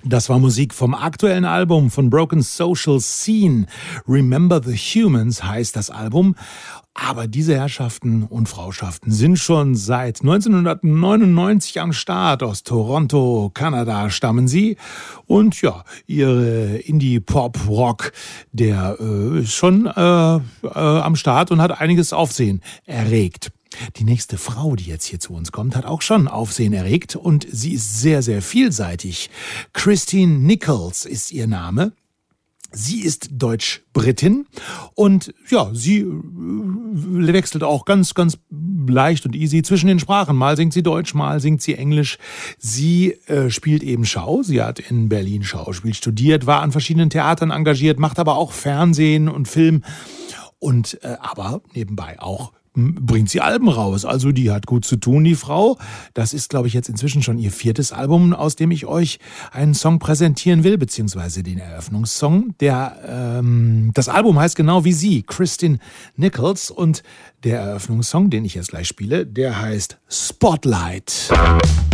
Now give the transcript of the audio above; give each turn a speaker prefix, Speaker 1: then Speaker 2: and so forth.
Speaker 1: Das war Musik vom aktuellen Album von Broken Social Scene. Remember the Humans heißt das Album. Aber diese Herrschaften und Frauschaften sind schon seit 1999 am Start. Aus Toronto, Kanada stammen sie. Und ja, ihre Indie-Pop-Rock, der ist schon am Start und hat einiges Aufsehen erregt. Die nächste Frau, die jetzt hier zu uns kommt, hat auch schon Aufsehen erregt und sie ist sehr, sehr vielseitig. Christine Nichols ist ihr Name. Sie ist Deutsch-Britin und ja, sie wechselt auch ganz, ganz leicht und easy zwischen den Sprachen. Mal singt sie Deutsch, mal singt sie Englisch. Sie spielt eben Schau. Sie hat in Berlin Schauspiel studiert, war an verschiedenen Theatern engagiert, macht aber auch Fernsehen und Film und aber nebenbei auch bringt sie Alben raus. Also die hat gut zu tun, die Frau. Das ist, glaube ich, jetzt inzwischen schon ihr 4. Album, aus dem ich euch einen Song präsentieren will, beziehungsweise den Eröffnungssong. Das Album heißt genau wie sie, Christine Nichols. Und der Eröffnungssong, den ich jetzt gleich spiele, der heißt Spotlight.